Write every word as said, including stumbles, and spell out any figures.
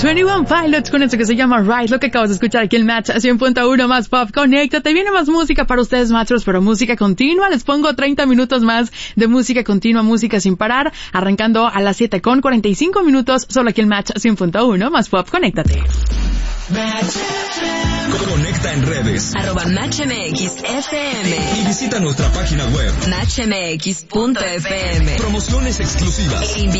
veintiuno Pilots con esto que se llama Rise, lo que acabas de escuchar aquí en Match cien punto uno más Pop. Conéctate, viene más música para ustedes, machos, pero música continua. Les pongo treinta minutos más de música continua, música sin parar, arrancando a las siete con cuarenta y cinco minutos, solo aquí en Match cien punto uno más Pop. Conéctate. Conecta en redes. Arroba Match M X F M. Y visita nuestra página web. match m x punto f m. Promociones exclusivas. E